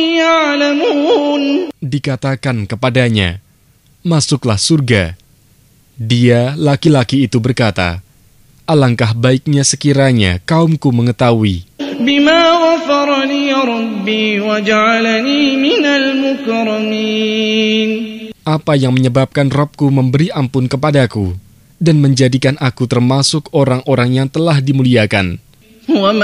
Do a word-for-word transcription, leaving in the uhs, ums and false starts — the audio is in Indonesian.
Dikatakan kepadanya, masuklah surga. Dia, laki-laki itu berkata, alangkah baiknya sekiranya kaumku mengetahui apa yang menyebabkan Rabbku memberi ampun kepadaku dan menjadikan aku termasuk orang-orang yang telah dimuliakan.